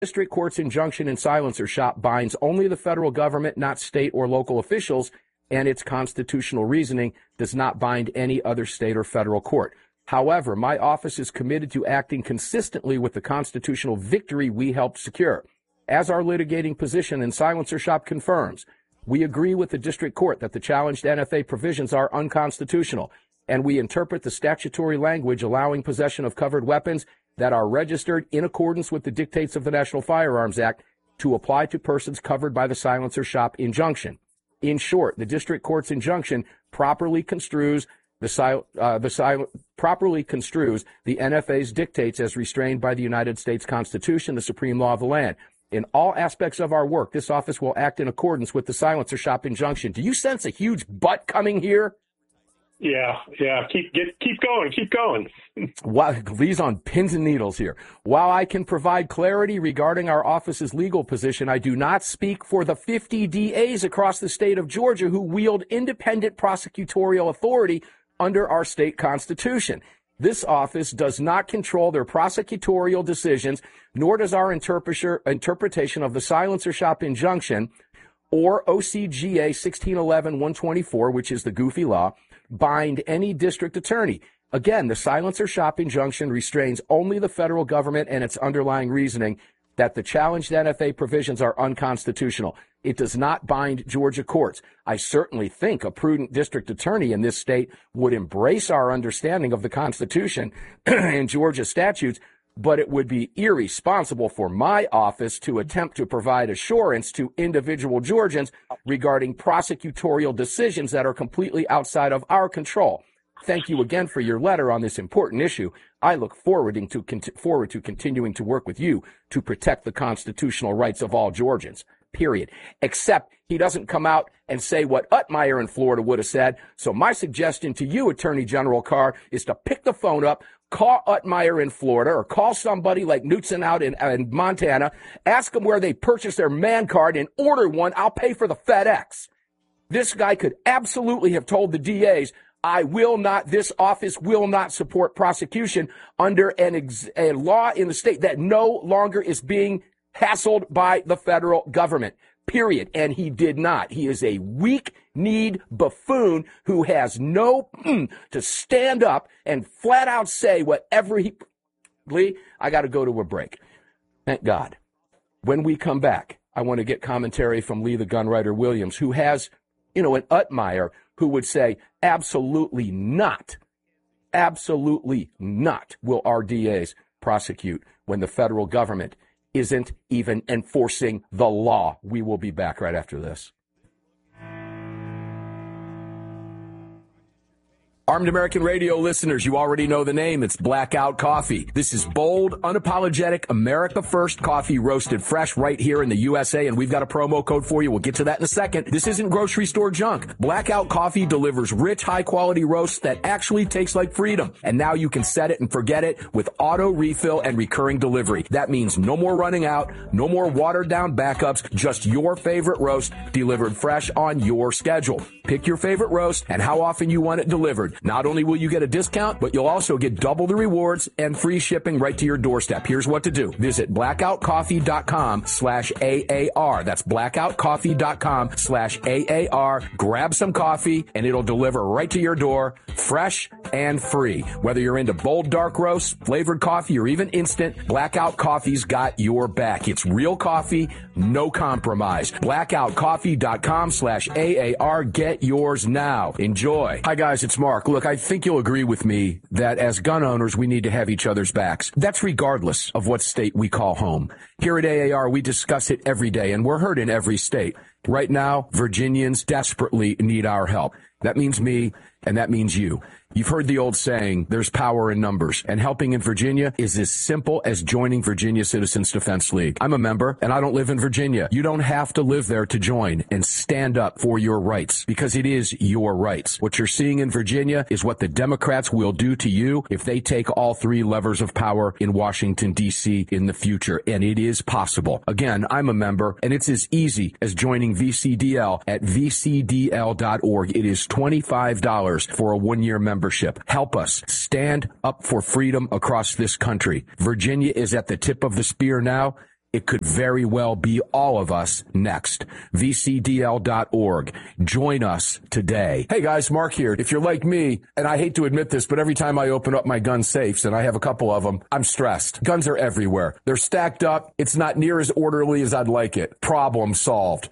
District Court's injunction and silencer shop binds only the federal government, not state or local officials, and its constitutional reasoning does not bind any other state or federal court. However, my office is committed to acting consistently with the constitutional victory we helped secure. As our litigating position in silencer shop confirms, we agree with the district court that the challenged NFA provisions are unconstitutional, and we interpret the statutory language allowing possession of covered weapons that are registered in accordance with the dictates of the National Firearms Act to apply to persons covered by the silencer shop injunction. In short, the district court's injunction properly construes the NFA's dictates as restrained by the United States Constitution, the supreme law of the land. In all aspects of our work, this office will act in accordance with the silencer shop injunction. Do you sense a huge butt coming here? Yeah. Keep going. Wow, Lee's on pins and needles here. While I can provide clarity regarding our office's legal position, I do not speak for the 50 DAs across the state of Georgia who wield independent prosecutorial authority under our state constitution. This office does not control their prosecutorial decisions, nor does our interpretation of the silencer shop injunction or OCGA 1611-124, which is the goofy law, bind any district attorney. Again, the silencer shop injunction restrains only the federal government and its underlying reasoning that the challenged NFA provisions are unconstitutional. It does not bind Georgia courts. I certainly think a prudent district attorney in this state would embrace our understanding of the Constitution and Georgia statutes, but it would be irresponsible for my office to attempt to provide assurance to individual Georgians regarding prosecutorial decisions that are completely outside of our control. Thank you again for your letter on this important issue. I look forward to continuing to work with you to protect the constitutional rights of all Georgians, period. Except he doesn't come out and say what Utmeyer in Florida would have said. So my suggestion to you, Attorney General Carr, is to pick the phone up, call Utmeyer in Florida, or call somebody like Knutson out in Montana, ask them where they purchased their man card and order one. I'll pay for the FedEx. This guy could absolutely have told the DAs, this office will not support prosecution under a law in the state that no longer is being hassled by the federal government, period. And he did not. He is a weak-kneed buffoon who has no to stand up and flat out say whatever he... Lee, I got to go to a break. Thank God. When we come back, I want to get commentary from Lee the Gunwriter Williams, who has, an Utmeyer who would say, absolutely not will our DAs prosecute when the federal government isn't even enforcing the law. We will be back right after this. Armed American Radio listeners, you already know the name. It's Blackout Coffee. This is bold, unapologetic, America First coffee roasted fresh right here in the USA, and we've got a promo code for you. We'll get to that in a second. This isn't grocery store junk. Blackout Coffee delivers rich, high-quality roasts that actually taste like freedom. And now you can set it and forget it with auto refill and recurring delivery. That means no more running out, no more watered-down backups, just your favorite roast delivered fresh on your schedule. Pick your favorite roast and how often you want it delivered. Not only will you get a discount, but you'll also get double the rewards and free shipping right to your doorstep. Here's what to do. Visit blackoutcoffee.com/AAR. That's blackoutcoffee.com/AAR. Grab some coffee and it'll deliver right to your door, fresh and free. Whether you're into bold dark roasts, flavored coffee, or even instant, Blackout Coffee's got your back. It's real coffee, no compromise. blackoutcoffee.com/AAR. Get yours now. Enjoy. Hi guys, it's Mark. Look, I think you'll agree with me that as gun owners, we need to have each other's backs. That's regardless of what state we call home. Here at AAR, we discuss it every day, and we're heard in every state. Right now, Virginians desperately need our help. That means me, and that means you. You've heard the old saying, there's power in numbers, and helping in Virginia is as simple as joining Virginia Citizens Defense League. I'm a member, and I don't live in Virginia. You don't have to live there to join and stand up for your rights, because it is your rights. What you're seeing in Virginia is what the Democrats will do to you if they take all three levers of power in Washington, D.C. in the future, and it is possible. Again, I'm a member, and it's as easy as joining VCDL at vcdl.org. It is $25 for a one-year membership. Help us stand up for freedom across this country. Virginia is at the tip of the spear now, It could very well be all of us next. VCDL.org. Join us today. Hey guys, Mark here. If you're like me, and I hate to admit this, but every time I open up my gun safes, and I have a couple of them, I'm stressed. Guns are everywhere. They're stacked up. It's not near as orderly as I'd like it. Problem solved.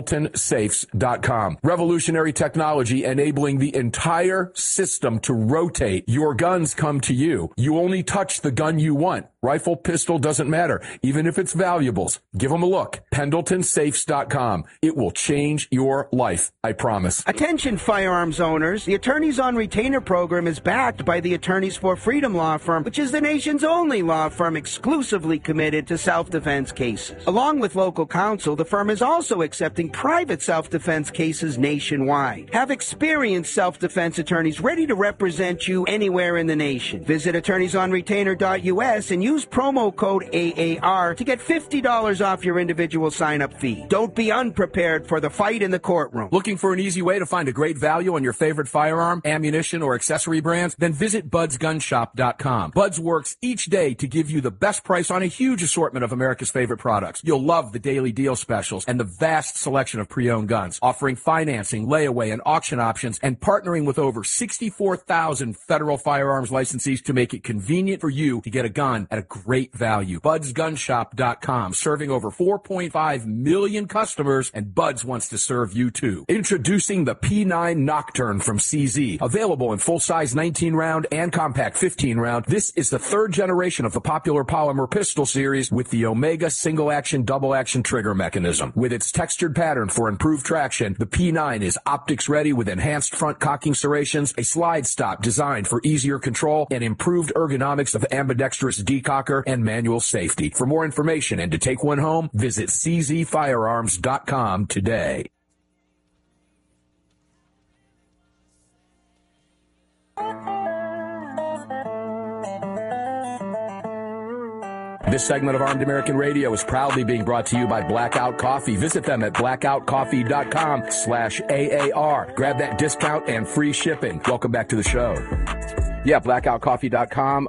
PendletonSafes.com. Revolutionary technology enabling the entire system to rotate. Your guns come to you. You only touch the gun you want. Rifle, pistol, doesn't matter. Even if it's valuables, give them a look. PendletonSafes.com. It will change your life. I promise. Attention firearms owners. The Attorneys on Retainer program is backed by the Attorneys for Freedom law firm, which is the nation's only law firm exclusively committed to self-defense cases. Along with local counsel, the firm is also accepting private self-defense cases nationwide. Have experienced self-defense attorneys ready to represent you anywhere in the nation. Visit attorneysonretainer.us and use promo code AAR to get $50 off your individual sign-up fee. Don't be unprepared for the fight in the courtroom. Looking for an easy way to find a great value on your favorite firearm, ammunition, or accessory brands? Then visit BudsGunShop.com. Buds works each day to give you the best price on a huge assortment of America's favorite products. You'll love the daily deal specials and the vast selection of pre-owned guns, offering financing, layaway, and auction options, and partnering with over 64,000 federal firearms licensees to make it convenient for you to get a gun at a great value. BudsGunShop.com, serving over 4.5 million customers, and Buds wants to serve you too. Introducing the P9 Nocturne from CZ, available in full-size 19-round and compact 15-round. This is the third generation of the popular polymer pistol series with the Omega single-action, double-action trigger mechanism. With its textured pattern for improved traction, the P9 is optics-ready with enhanced front cocking serrations, a slide stop designed for easier control, and improved ergonomics of ambidextrous decocker and manual safety. For more information and to take one home, visit czfirearms.com today. This segment of Armed American Radio is proudly being brought to you by Blackout Coffee. Visit them at blackoutcoffee.com/AAR. Grab that discount and free shipping. Welcome back to the show. Yeah, blackoutcoffee.com,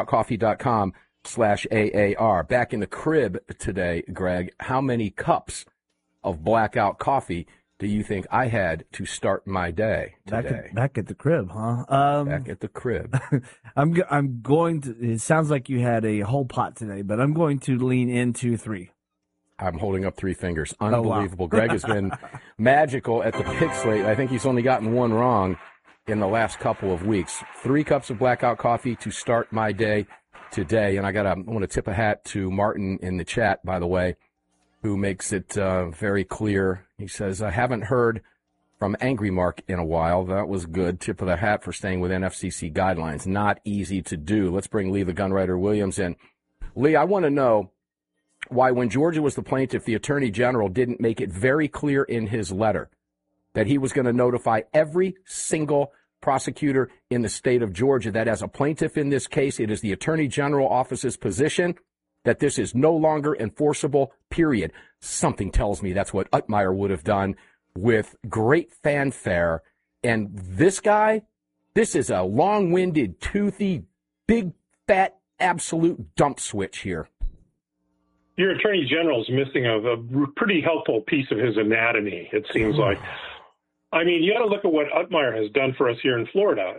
blackoutcoffee.com/AAR. Back in the crib today, Greg, how many cups of Blackout Coffee do you think I had to start my day today? Back at the crib, huh? Back at the crib. I'm going to. It sounds like you had a whole pot today, but I'm going to lean into 3. I'm holding up 3 fingers. Unbelievable. Oh, wow. Greg has been magical at the pick slate. I think he's only gotten one wrong in the last couple of weeks. 3 cups of Blackout Coffee to start my day today. And I want to tip a hat to Martin in the chat, by the way, who makes it very clear. He says, I haven't heard from Angry Mark in a while. That was good. Tip of the hat for staying within FCC guidelines. Not easy to do. Let's bring Lee the Gunwriter Williams in. Lee, I want to know why when Georgia was the plaintiff, the Attorney General didn't make it very clear in his letter that he was going to notify every single prosecutor in the state of Georgia that as a plaintiff in this case, it is the Attorney General office's position that this is no longer enforceable, period. Something tells me that's what Utmeyer would have done with great fanfare. And this guy, this is a long-winded, toothy, big, fat, absolute dump switch here. Your Attorney General is missing a pretty helpful piece of his anatomy, it seems like. I mean, you got to look at what Utmeyer has done for us here in Florida.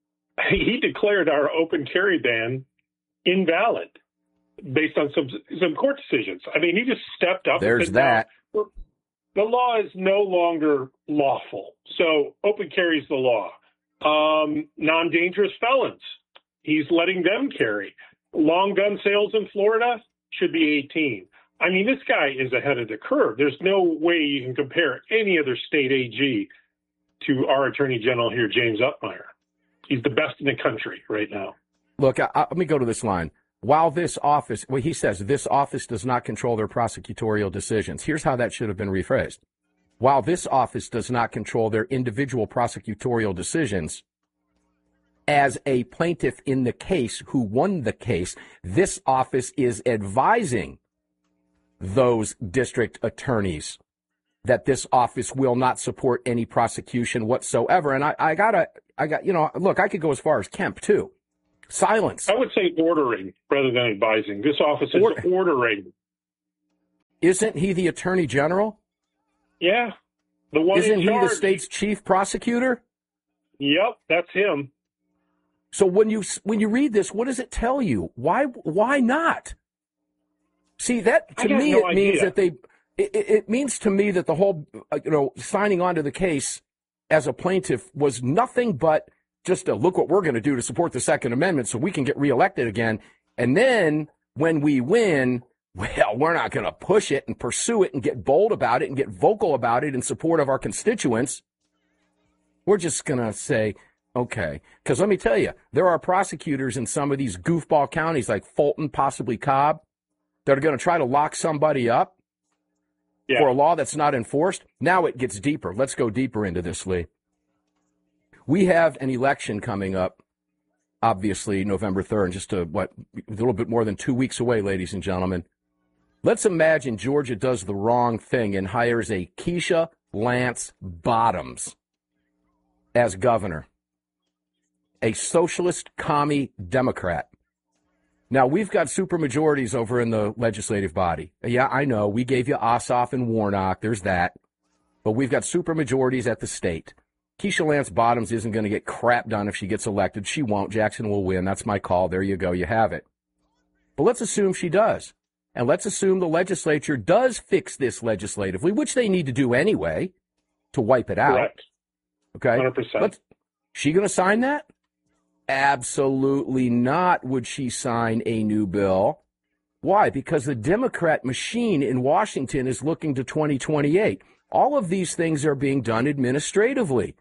He declared our open carry ban invalid based on some court decisions. I mean, he just stepped up. There's that. The law is no longer lawful. So open carry is the law. Non-dangerous felons, he's letting them carry. Long gun sales in Florida should be 18. I mean, this guy is ahead of the curve. There's no way you can compare any other state AG to our Attorney General here, James Utmeyer. He's the best in the country right now. Look, let me go to this line. While this office, he says this office does not control their prosecutorial decisions. Here's how that should have been rephrased. While this office does not control their individual prosecutorial decisions, as a plaintiff in the case who won the case, this office is advising those district attorneys that this office will not support any prosecution whatsoever. And look, I could go as far as Kemp too. Silence. I would say ordering rather than advising. This office is ordering Isn't he the Attorney General? Yeah. The one Isn't in he charge. the state's chief prosecutor? Yep, that's him. So when you read this, what does it tell you? Why not? See, that to me it means that it means to me that the whole signing on to the case as a plaintiff was nothing but just a look what we're going to do to support the Second Amendment so we can get reelected again. And then when we win, well, we're not going to push it and pursue it and get bold about it and get vocal about it in support of our constituents. We're just going to say, okay, because let me tell you, there are prosecutors in some of these goofball counties like Fulton, possibly Cobb, that are going to try to lock somebody up for a law that's not enforced. Now it gets deeper. Let's go deeper into this, Lee. We have an election coming up, obviously, November 3rd, just a little bit more than 2 weeks away, ladies and gentlemen. Let's imagine Georgia does the wrong thing and hires a Keisha Lance Bottoms as governor, a socialist commie Democrat. Now, we've got supermajorities over in the legislative body. Yeah, I know. We gave you Ossoff and Warnock. There's that. But we've got supermajorities at the state. Keisha Lance Bottoms isn't going to get crap done if she gets elected. She won't. Jackson will win. That's my call. There you go. You have it. But let's assume she does. And let's assume the legislature does fix this legislatively, which they need to do anyway to wipe it out. Correct. Okay? 100%. She going to sign that? Absolutely not would she sign a new bill. Why? Because the Democrat machine in Washington is looking to 2028. All of these things are being done administratively.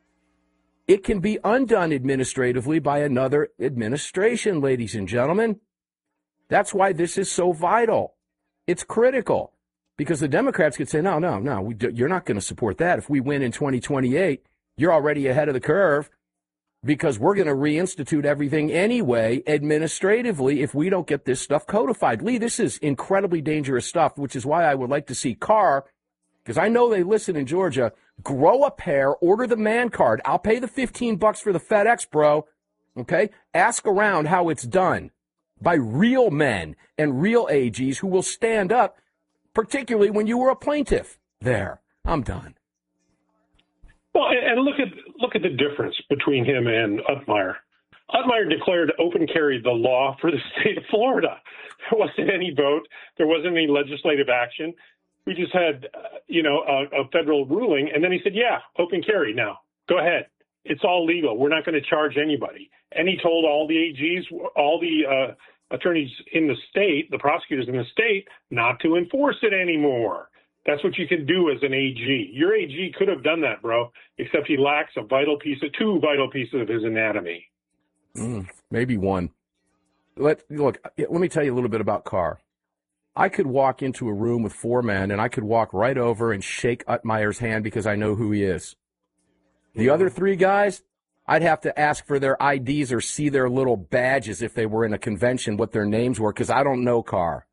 It can be undone administratively by another administration, ladies and gentlemen. That's why this is so vital. It's critical because the Democrats could say, no, you're not going to support that. If we win in 2028, you're already ahead of the curve. Because we're going to reinstitute everything anyway, administratively, if we don't get this stuff codified. Lee, this is incredibly dangerous stuff, which is why I would like to see Carr, because I know they listen in Georgia, grow a pair, order the man card. I'll pay the $15 for the FedEx, bro. Okay? Ask around how it's done by real men and real AGs who will stand up, particularly when you were a plaintiff. There. I'm done. Well, and look at the difference between him and Utmeyer. Utmeyer declared open carry the law for the state of Florida. There wasn't any vote. There wasn't any legislative action. We just had, a federal ruling. And then he said, yeah, open carry now. Go ahead. It's all legal. We're not going to charge anybody. And he told all the AGs, all the attorneys in the state, the prosecutors in the state, not to enforce it anymore. That's what you can do as an AG. Your AG could have done that, bro, except he lacks two vital pieces of his anatomy. Maybe one. Let me tell you a little bit about Carr. I could walk into a room with four men, and I could walk right over and shake Utmeyer's hand because I know who he is. The other three guys, I'd have to ask for their IDs or see their little badges if they were in a convention, what their names were, because I don't know Carr.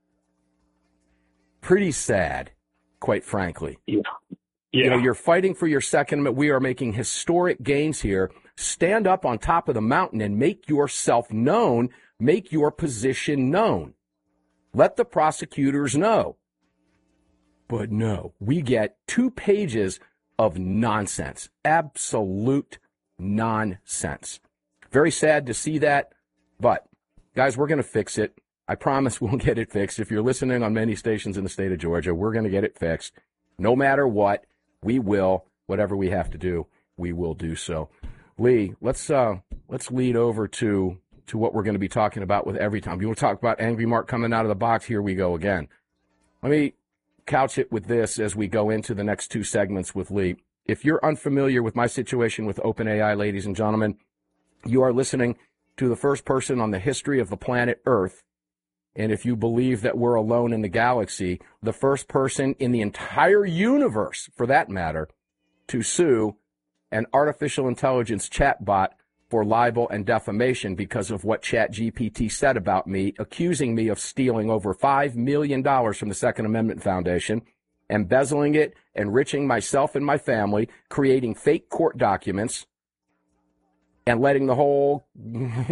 Pretty sad. Quite frankly. Yeah. You're fighting for your Second Amendment. We are making historic gains here. Stand up on top of the mountain and make yourself known. Make your position known. Let the prosecutors know. But no, we get 2 pages of nonsense. Absolute nonsense. Very sad to see that. But, guys, we're going to fix it. I promise we'll get it fixed. If you're listening on many stations in the state of Georgia, we're going to get it fixed. No matter what, we will. Whatever we have to do, we will do so. Lee, let's lead over to what we're going to be talking about with Every Time. You want to talk about Angry Mark coming out of the box? Here we go again. Let me couch it with this as we go into the next 2 segments with Lee. If you're unfamiliar with my situation with OpenAI, ladies and gentlemen, you are listening to the first person on the history of the planet Earth. And if you believe that we're alone in the galaxy, the first person in the entire universe, for that matter, to sue an artificial intelligence chatbot for libel and defamation because of what ChatGPT said about me, accusing me of stealing over $5 million from the Second Amendment Foundation, embezzling it, enriching myself and my family, creating fake court documents, and letting the whole...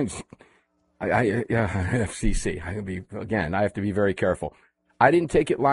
FCC. I have to be very careful. I didn't take it line